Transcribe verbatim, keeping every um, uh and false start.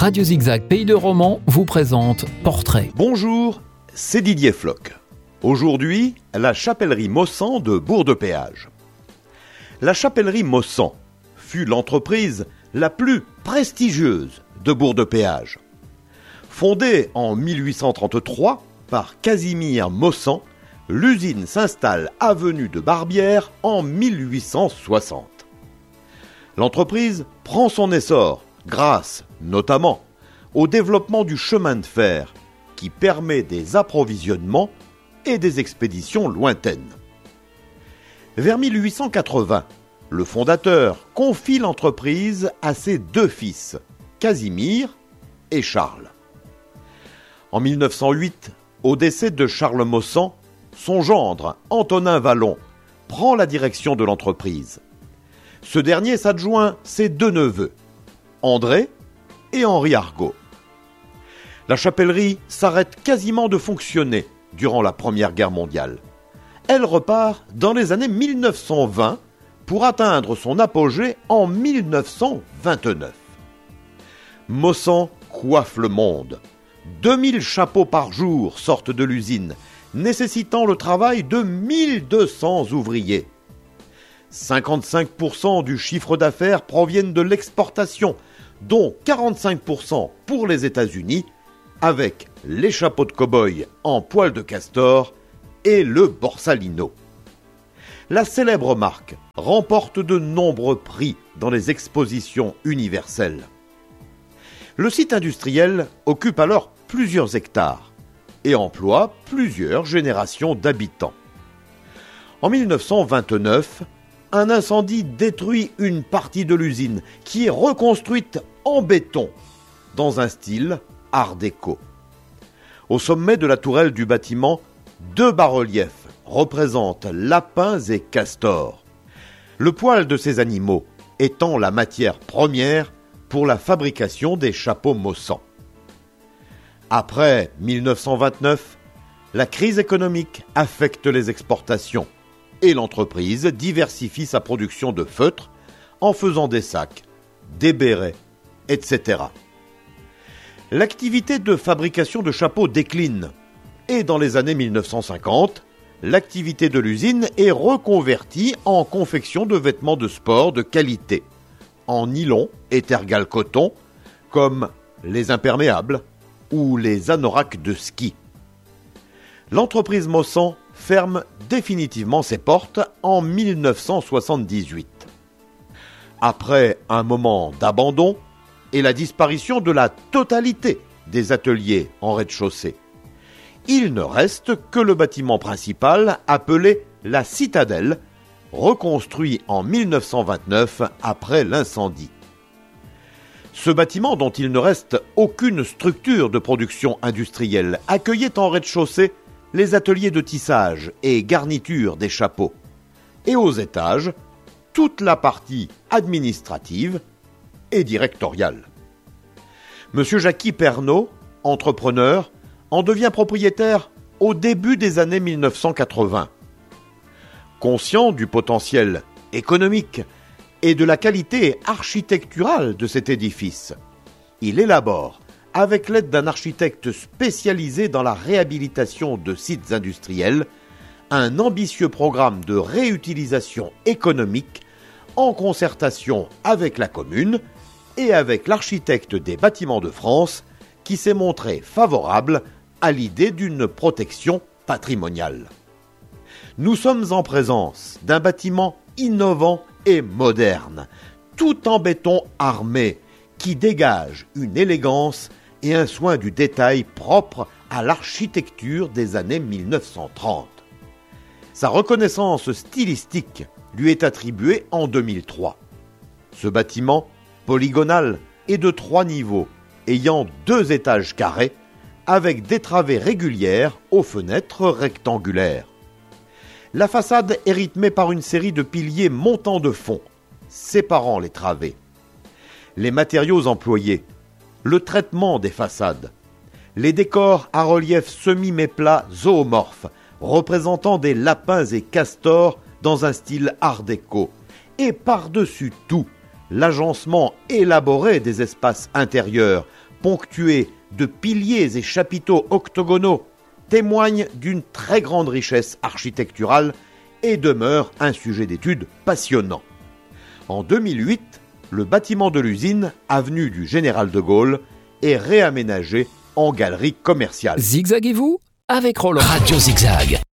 Radio Zigzag Pays de Romans vous présente Portrait. Bonjour, c'est Didier Floch. Aujourd'hui, la chapellerie Maussan de Bourg-de-Péage. La chapellerie Maussan fut l'entreprise la plus prestigieuse de Bourg-de-Péage. Fondée en mille huit cent trente-trois par Casimir Maussan, l'usine s'installe avenue de Barbière en mille huit cent soixante. L'entreprise prend son essor grâce, notamment, au développement du chemin de fer qui permet des approvisionnements et des expéditions lointaines. Vers mille huit cent quatre-vingts, le fondateur confie l'entreprise à ses deux fils, Casimir et Charles. En mille neuf cent huit, au décès de Charles Maussan, son gendre, Antonin Vallon, prend la direction de l'entreprise. Ce dernier s'adjoint ses deux neveux, André et Henri Argot. La chapellerie s'arrête quasiment de fonctionner durant la Première Guerre mondiale. Elle repart dans les années mille neuf cent vingt pour atteindre son apogée en mille neuf cent vingt-neuf. Maussan coiffe le monde. deux mille chapeaux par jour sortent de l'usine, nécessitant le travail de mille deux cents ouvriers. cinquante-cinq pour cent du chiffre d'affaires proviennent de l'exportation, dont quarante-cinq pour cent pour les États-Unis, avec les chapeaux de cow-boy en poil de castor et le Borsalino. La célèbre marque remporte de nombreux prix dans les expositions universelles. Le site industriel occupe alors plusieurs hectares et emploie plusieurs générations d'habitants. En mille neuf cent vingt-neuf, un incendie détruit une partie de l'usine qui est reconstruite en béton dans un style art déco. Au sommet de la tourelle du bâtiment, deux bas-reliefs représentent lapins et castors. Le poil de ces animaux étant la matière première pour la fabrication des chapeaux Maussan. Après mille neuf cent vingt-neuf, la crise économique affecte les exportations et l'entreprise diversifie sa production de feutres en faisant des sacs, des bérets, et cetera. L'activité de fabrication de chapeaux décline et dans les années mille neuf cent cinquante, l'activité de l'usine est reconvertie en confection de vêtements de sport de qualité, en nylon et tergal coton, comme les imperméables ou les anoraks de ski. L'entreprise Maussan ferme définitivement ses portes en mille neuf cent soixante-dix-huit. Après un moment d'abandon et la disparition de la totalité des ateliers en rez-de-chaussée, il ne reste que le bâtiment principal appelé la Citadelle, reconstruit en mille neuf cent vingt-neuf après l'incendie. Ce bâtiment, dont il ne reste aucune structure de production industrielle, accueillait en rez-de-chaussée les ateliers de tissage et garniture des chapeaux, et aux étages, toute la partie administrative et directoriale. Monsieur Jackie Pernaut, entrepreneur, en devient propriétaire au début des années mille neuf cent quatre-vingts. Conscient du potentiel économique et de la qualité architecturale de cet édifice, il élabore, avec l'aide d'un architecte spécialisé dans la réhabilitation de sites industriels, un ambitieux programme de réutilisation économique en concertation avec la commune et avec l'architecte des bâtiments de France qui s'est montré favorable à l'idée d'une protection patrimoniale. Nous sommes en présence d'un bâtiment innovant et moderne, tout en béton armé, qui dégage une élégance et un soin du détail propre à l'architecture des années mille neuf cent trente. Sa reconnaissance stylistique lui est attribuée en deux mille trois. Ce bâtiment, polygonal et de trois niveaux, ayant deux étages carrés, avec des travées régulières aux fenêtres rectangulaires. La façade est rythmée par une série de piliers montants de fond, séparant les travées. Les matériaux employés, le traitement des façades, les décors à relief semi-méplats zoomorphes, représentant des lapins et castors dans un style art déco, et par-dessus tout, l'agencement élaboré des espaces intérieurs ponctué de piliers et chapiteaux octogonaux, témoigne d'une très grande richesse architecturale et demeure un sujet d'étude passionnant. En deux mille huit, le bâtiment de l'usine, avenue du Général de Gaulle, est réaménagé en galerie commerciale. Zigzaguez-vous avec Roland. Radio Zigzag.